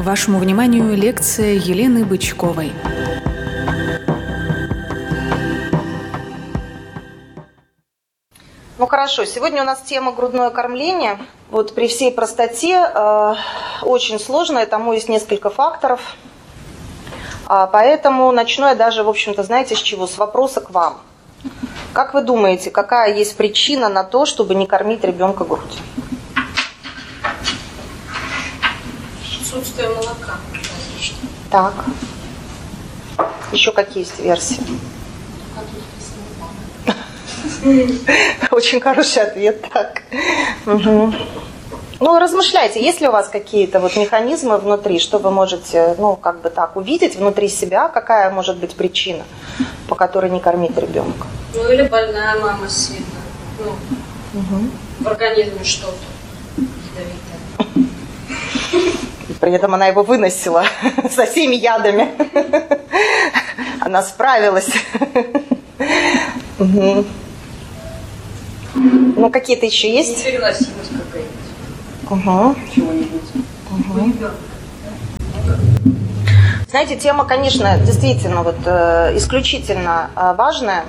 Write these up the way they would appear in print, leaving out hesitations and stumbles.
Вашему вниманию лекция Елены Бычковой. Ну хорошо, сегодня у нас тема грудное кормление. Вот при всей простоте очень сложно, и тому есть несколько факторов. Поэтому начну я даже, в общем-то, знаете, с чего? С вопроса к вам. Как вы думаете, какая есть причина на то, чтобы не кормить ребенка грудью? Отсутствие молока. Так. Еще какие есть версии? Очень хороший ответ, так. Угу. Ну, размышляйте, есть ли у вас какие-то вот механизмы внутри, что вы можете, ну, как бы так, увидеть внутри себя, какая может быть причина, по которой не кормить ребенка? Ну, или больная мама сильно. В организме что-то ядовитое. При этом она его выносила со всеми ядами. Она справилась. Ну, какие-то еще есть? Непереносимость какая-нибудь. Чего-нибудь. Знаете, тема, конечно, действительно вот, исключительно важная.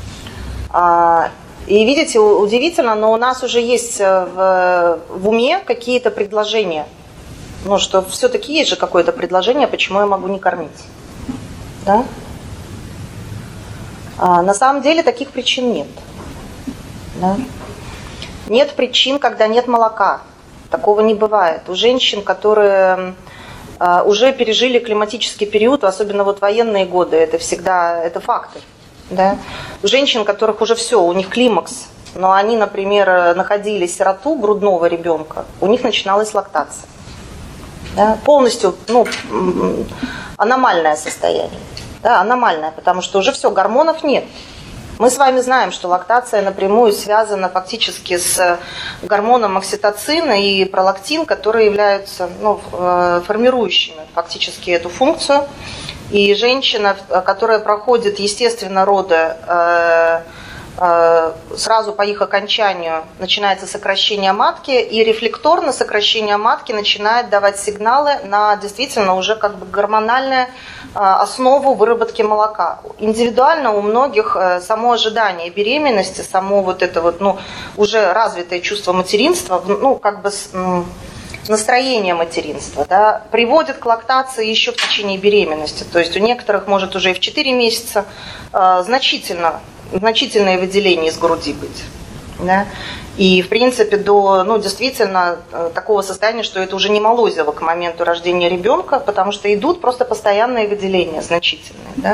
И видите, удивительно, но у нас уже есть в уме какие-то предложения. Ну, что все-таки есть же какое-то предложение, почему я могу не кормить. Да? На самом деле таких причин нет. Да? Нет причин, когда нет молока. Такого не бывает. У женщин, которые уже пережили климатический период, особенно вот военные годы, это всегда это факты. Да? У женщин, которых уже все, у них климакс, но они, например, находили сироту грудного ребенка, у них начиналась лактация. Да? Полностью аномальное состояние. Да, аномальное, потому что уже все, гормонов нет. Мы с вами знаем, что лактация напрямую связана фактически с гормоном окситоцина и пролактин, которые являются формирующими фактически эту функцию. И женщина, которая проходит естественно роды, сразу по их окончанию начинается сокращение матки, и рефлекторно сокращение матки начинает давать сигналы на действительно уже как бы гормональную основу выработки молока. Индивидуально у многих само ожидание беременности, само вот это вот, уже развитое чувство материнства, настроение материнства, да, приводит к лактации еще в течение беременности. То есть у некоторых может уже и в 4 месяца значительное выделение из груди быть. Да? И, в принципе, до действительно такого состояния, что это уже не молозиво к моменту рождения ребенка, потому что идут просто постоянные выделения значительные. Да?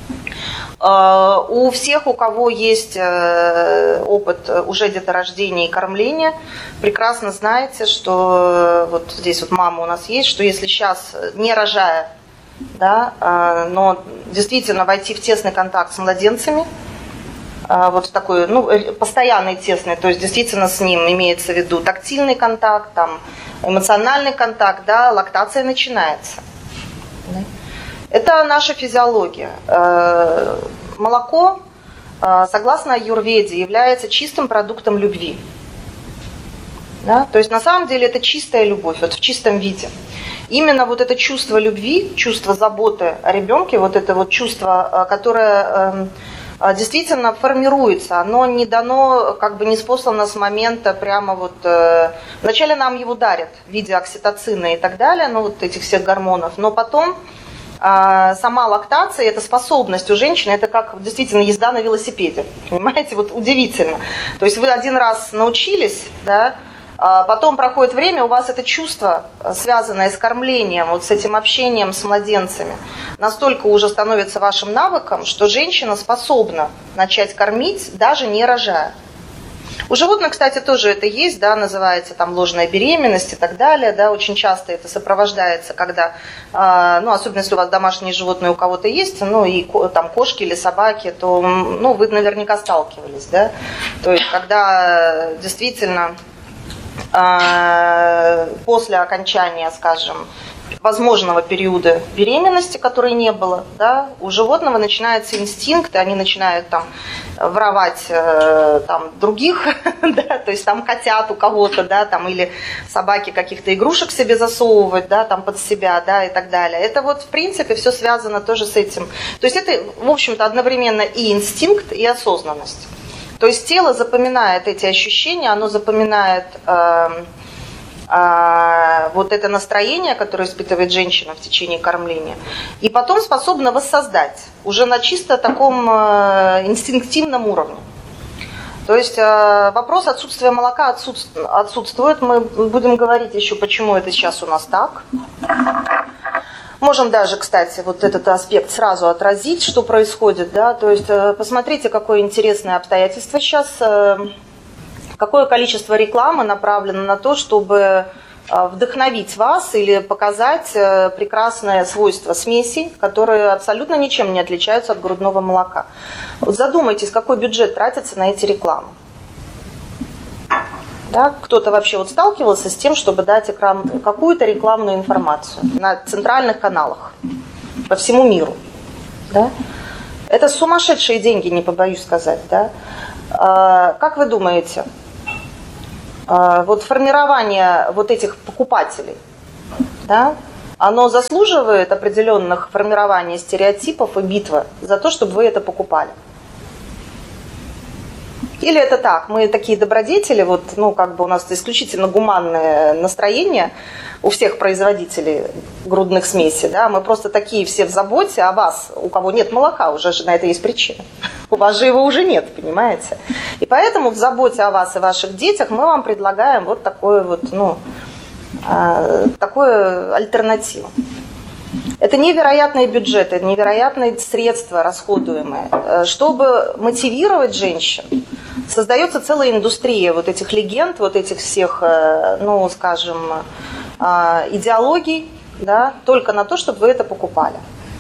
У всех, у кого есть опыт уже деторождения и кормления, прекрасно знаете, что вот здесь вот мама у нас есть, что если сейчас, не рожая, да, но действительно войти в тесный контакт с младенцами, вот в такой, постоянный тесный, то есть действительно с ним имеется в виду тактильный контакт, там, эмоциональный контакт, да, лактация начинается. Это наша физиология. Молоко, согласно аюрведе, является чистым продуктом любви. Да? То есть на самом деле это чистая любовь, вот в чистом виде. Именно вот это чувство любви, чувство заботы о ребенке, вот это вот чувство, которое действительно формируется, оно не дано, как бы не спослано с момента прямо вот... Вначале нам его дарят в виде окситоцина и так далее, вот этих всех гормонов, но потом сама лактация, эта способность у женщины, это как действительно езда на велосипеде, понимаете, вот удивительно. То есть вы один раз научились, да, потом проходит время, у вас это чувство, связанное с кормлением, вот с этим общением с младенцами, настолько уже становится вашим навыком, что женщина способна начать кормить, даже не рожая. У животных, кстати, тоже это есть, да, называется там ложная беременность и так далее, да, очень часто это сопровождается, когда, особенно если у вас домашние животные у кого-то есть, и там кошки или собаки, то, вы наверняка сталкивались, да, то есть когда действительно после окончания, скажем, возможного периода беременности, которой не было, да, у животного начинается инстинкт, и они начинают там воровать там других, да, то есть там котят у кого-то, да, там, или собаки каких-то игрушек себе засовывать, да, там под себя, да, и так далее. Это вот в принципе все связано тоже с этим. То есть это, в общем-то, одновременно и инстинкт, и осознанность. То есть тело запоминает эти ощущения, оно запоминает вот это настроение, которое испытывает женщина в течение кормления, и потом способна воссоздать уже на чисто таком инстинктивном уровне. То есть вопрос отсутствия молока отсутствует. Мы будем говорить еще, почему это сейчас у нас так. Можем даже, кстати, вот этот аспект сразу отразить, что происходит. Да? То есть посмотрите, какое интересное обстоятельство сейчас. Какое количество рекламы направлено на то, чтобы вдохновить вас или показать прекрасное свойство смесей, которые абсолютно ничем не отличаются от грудного молока. Вот задумайтесь, какой бюджет тратится на эти рекламы. Да? Кто-то вообще вот сталкивался с тем, чтобы дать какую-то рекламную информацию на центральных каналах по всему миру. Да? Это сумасшедшие деньги, не побоюсь сказать. Да? Как вы думаете, вот формирование вот этих покупателей, да, оно заслуживает определенных формирования стереотипов и битвы за то, чтобы вы это покупали? Или это так, мы такие добродетели, вот, ну, как бы у нас исключительно гуманное настроение у всех производителей грудных смесей, да, мы просто такие все в заботе о вас, у кого нет молока, уже же на это есть причина. У вас же его уже нет, понимаете? И поэтому в заботе о вас и ваших детях мы вам предлагаем вот такое вот, ну, такую альтернативу. Это невероятные бюджеты, это невероятные средства расходуемые. Чтобы мотивировать женщин, создается целая индустрия вот этих легенд, вот этих всех, ну, скажем, идеологий, да, только на то, чтобы вы это покупали.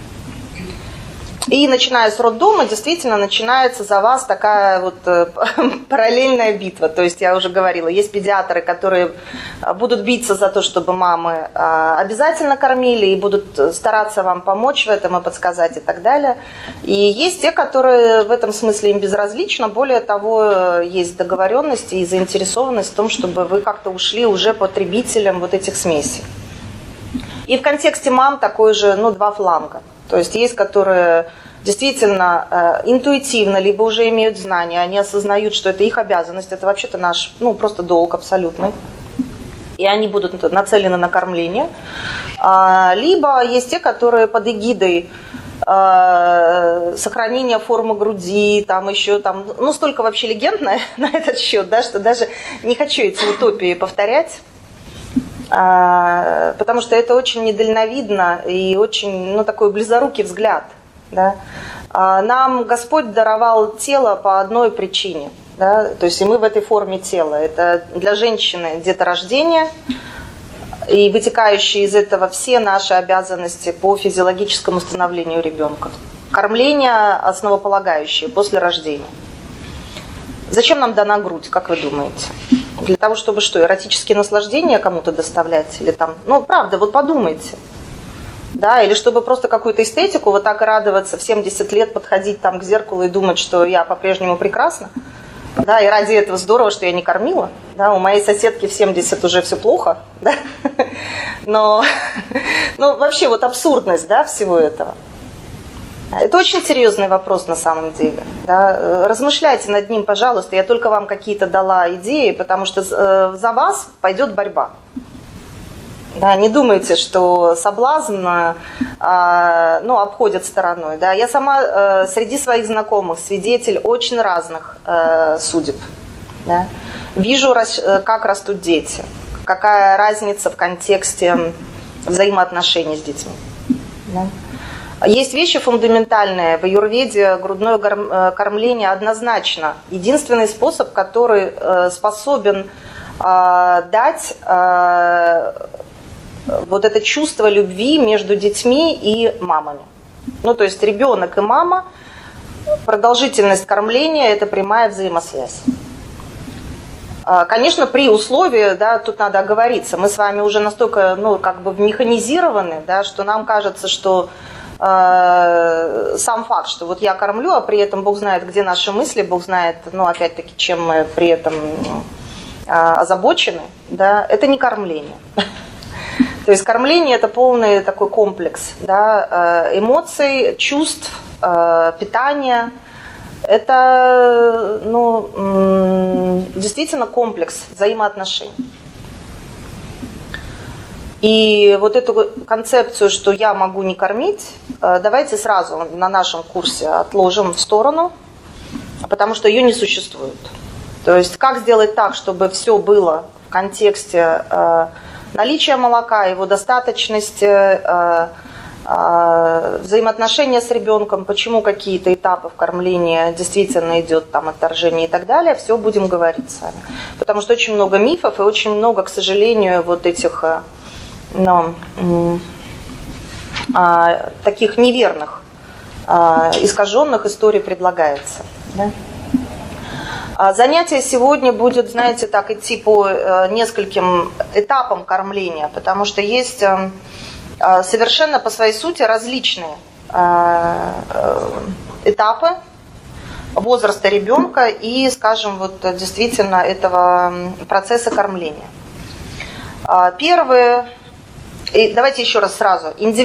И начиная с роддома, действительно, начинается за вас такая вот параллельная битва. То есть, я уже говорила, есть педиатры, которые будут биться за то, чтобы мамы обязательно кормили, и будут стараться вам помочь в этом и подсказать и так далее. И есть те, которые в этом смысле им безразлично. Более того, есть договоренность и заинтересованность в том, чтобы вы как-то ушли уже потребителем вот этих смесей. И в контексте мам такой же, ну, два фланга. То есть, которые действительно интуитивно, либо уже имеют знания, они осознают, что это их обязанность, это вообще-то наш, ну, просто долг абсолютный. И они будут нацелены на кормление. Либо есть те, которые под эгидой сохранения формы груди, там еще, там, ну, столько вообще легенд на этот счет, да, что даже не хочу эти утопии повторять. Потому что это очень недальновидно и очень, ну, такой близорукий взгляд. Да? Нам Господь даровал тело по одной причине. Да? То есть и мы в этой форме тела. Это для женщины деторождение и вытекающие из этого все наши обязанности по физиологическому становлению ребенка. Кормление основополагающее после рождения. Зачем нам дана грудь, как вы думаете? Для того, чтобы что, эротические наслаждения кому-то доставлять? Или там, ну, правда, вот подумайте. Да, или чтобы просто какую-то эстетику вот так радоваться в 70 лет, подходить там к зеркалу и думать, что я по-прежнему прекрасна. Да, и ради этого здорово, что я не кормила. Да, у моей соседки в 70 уже все плохо. Да? Но, ну, вообще вот абсурдность, да, всего этого. Это очень серьезный вопрос на самом деле. Да? Размышляйте над ним, пожалуйста. Я только вам какие-то дала идеи, потому что за вас пойдет борьба. Да, не думайте, что соблазн ну, обходят стороной. Да? Я сама среди своих знакомых свидетель очень разных судеб. Да? Вижу, как растут дети, какая разница в контексте взаимоотношений с детьми. Да? Есть вещи фундаментальные. В аюрведе грудное кормление однозначно единственный способ, который способен дать вот это чувство любви между детьми и мамами. Ну, то есть ребенок и мама, продолжительность кормления – это прямая взаимосвязь. Конечно, при условии, да, тут надо оговориться, мы с вами уже настолько, механизированы, да, что нам кажется, что сам факт, что вот я кормлю, а при этом Бог знает, где наши мысли, Бог знает, опять-таки, чем мы при этом озабочены, да, это не кормление. То есть кормление – это полный такой комплекс, да, эмоций, чувств, питания. Это, действительно комплекс взаимоотношений. И вот эту концепцию, что я могу не кормить, давайте сразу на нашем курсе отложим в сторону, потому что ее не существует. То есть как сделать так, чтобы все было в контексте наличия молока, его достаточности, взаимоотношения с ребенком, почему какие-то этапы в кормлении действительно идет там отторжение и так далее, все будем говорить с вами. Потому что очень много мифов и очень много, к сожалению, вот этих таких неверных, искаженных историй предлагается. Да? Занятие сегодня будет, знаете, так идти по нескольким этапам кормления, потому что есть совершенно по своей сути различные этапы возраста ребенка и, скажем, вот действительно этого процесса кормления. Первые, и давайте еще раз сразу,